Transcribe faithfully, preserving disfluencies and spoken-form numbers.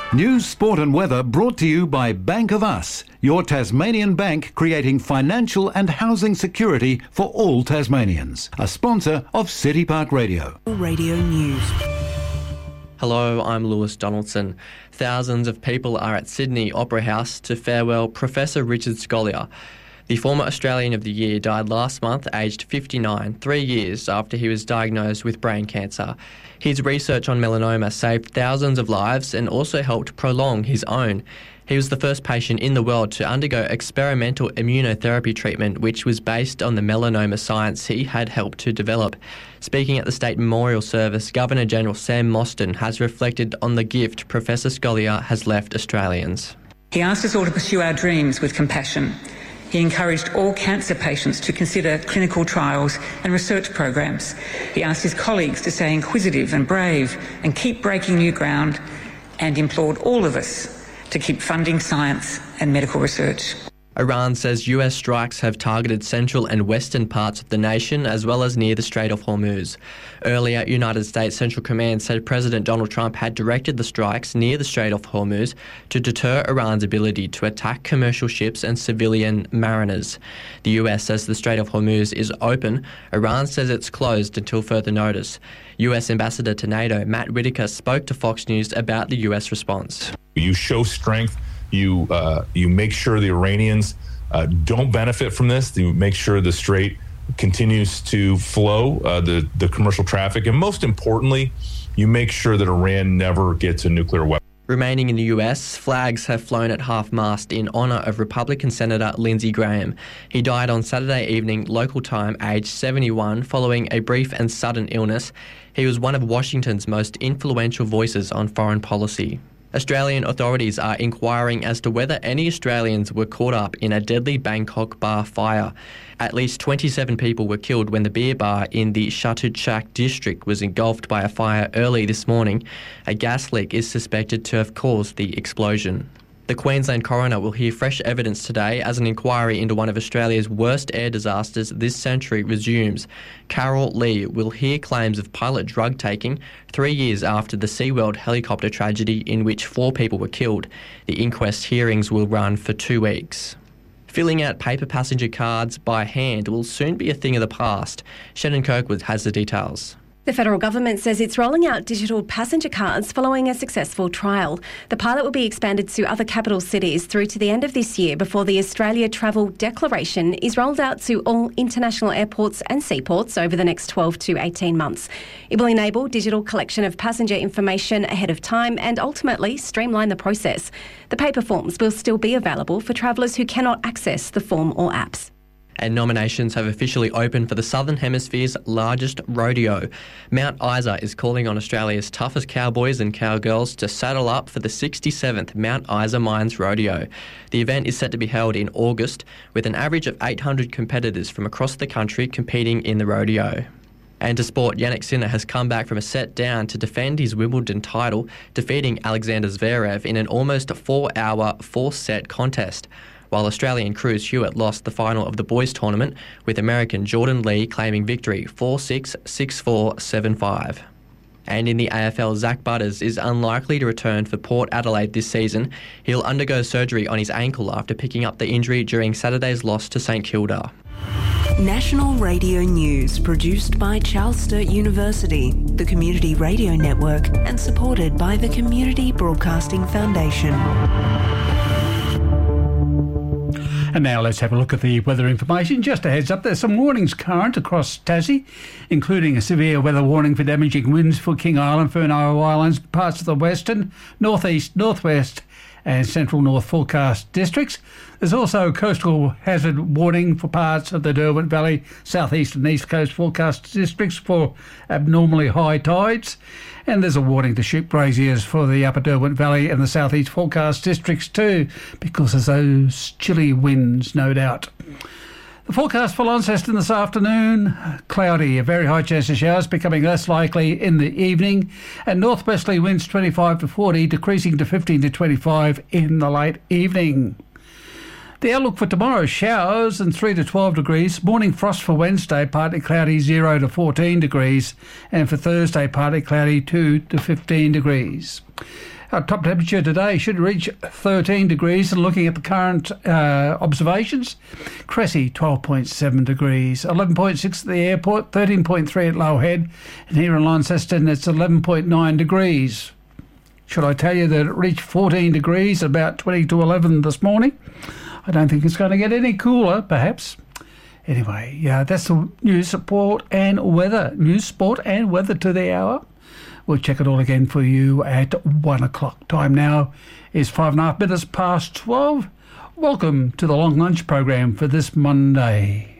News, sport and weather brought to you by Bank of Us, your Tasmanian bank creating financial and housing security for all Tasmanians. A sponsor of City Park Radio. Radio News. Hello, I'm Lewis Donaldson. Thousands of people are at Sydney Opera House to farewell Professor Richard Scolyer. The former Australian of the Year died last month, aged fifty-nine, three years after he was diagnosed with brain cancer. His research on melanoma saved thousands of lives and also helped prolong his own. He was the first patient in the world to undergo experimental immunotherapy treatment, which was based on the melanoma science he had helped to develop. Speaking at the State Memorial Service, Governor-General Sam Mostyn has reflected on the gift Professor Scolyer has left Australians. He asked us all to pursue our dreams with compassion. He encouraged all cancer patients to consider clinical trials and research programs. He asked his colleagues to stay inquisitive and brave and keep breaking new ground, and implored all of us to keep funding science and medical research. Iran says U S strikes have targeted central and western parts of the nation as well as near the Strait of Hormuz. Earlier, United States Central Command said President Donald Trump had directed the strikes near the Strait of Hormuz to deter Iran's ability to attack commercial ships and civilian mariners. The U S says the Strait of Hormuz is open. Iran says it's closed until further notice. U S Ambassador to NATO Matt Whitaker spoke to Fox News about the U S response. You show strength. You uh, you make sure the Iranians uh, don't benefit from this. You make sure the Strait continues to flow, uh, the, the commercial traffic. And most importantly, you make sure that Iran never gets a nuclear weapon. Remaining in the U S, flags have flown at half-mast in honour of Republican Senator Lindsey Graham. He died on Saturday evening, local time, aged seventy-one, following a brief and sudden illness. He was one of Washington's most influential voices on foreign policy. Australian authorities are inquiring as to whether any Australians were caught up in a deadly Bangkok bar fire. At least twenty-seven people were killed when the beer bar in the Chatuchak district was engulfed by a fire early this morning. A gas leak is suspected to have caused the explosion. The Queensland coroner will hear fresh evidence today as an inquiry into one of Australia's worst air disasters this century resumes. Carol Lee will hear claims of pilot drug taking three years after the SeaWorld helicopter tragedy in which four people were killed. The inquest hearings will run for two weeks. Filling out paper passenger cards by hand will soon be a thing of the past. Shannon Kirkwood has the details. The federal government says it's rolling out digital passenger cards following a successful trial. The pilot will be expanded to other capital cities through to the end of this year before the Australia Travel Declaration is rolled out to all international airports and seaports over the next twelve to eighteen months. It will enable digital collection of passenger information ahead of time and ultimately streamline the process. The paper forms will still be available for travellers who cannot access the form or apps. And nominations have officially opened for the Southern Hemisphere's largest rodeo. Mount Isa is calling on Australia's toughest cowboys and cowgirls to saddle up for the sixty-seventh Mount Isa Mines Rodeo. The event is set to be held in August, with an average of eight hundred competitors from across the country competing in the rodeo. And to sport, Jannik Sinner has come back from a set down to defend his Wimbledon title, defeating Alexander Zverev in an almost four-hour, four-set contest, while Australian Cruz Hewitt lost the final of the boys' tournament, with American Jordan Lee claiming victory four six, six four, seven five. And in the A F L, Zach Butters is unlikely to return for Port Adelaide this season. He'll undergo surgery on his ankle after picking up the injury during Saturday's loss to St Kilda. National Radio News, produced by Charles Sturt University, the Community Radio Network, and supported by the Community Broadcasting Foundation. And now let's have a look at the weather information. Just a heads up, there's some warnings current across Tassie, including a severe weather warning for damaging winds for King Island, Fernando Islands, parts of the western, northeast, northwest and central north forecast districts. There's also a coastal hazard warning for parts of the Derwent Valley, southeast and east coast forecast districts for abnormally high tides. And there's a warning to ship braziers for the upper Derwent Valley and the southeast forecast districts too, because of those chilly winds, no doubt. The forecast for Launceston this afternoon, cloudy, a very high chance of showers, becoming less likely in the evening, and northwesterly winds twenty-five to forty, decreasing to fifteen to twenty-five in the late evening. The outlook for tomorrow, showers and three to twelve degrees. Morning frost for Wednesday, partly cloudy, zero to fourteen degrees. And for Thursday, partly cloudy, two to fifteen degrees. Our top temperature today should reach thirteen degrees, and looking at the current uh, observations, Cressy twelve point seven degrees, eleven point six at the airport, thirteen point three at Low Head, and here in Launceston it's eleven point nine degrees. Should I tell you that it reached fourteen degrees at about twenty to eleven this morning? I don't think it's going to get any cooler, perhaps. Anyway, yeah, that's the news, sport and weather. News, sport and weather to the hour. We'll check it all again for you at one o'clock. Time now is five and a half minutes past twelve. Welcome to the Long Lunch program for this Monday.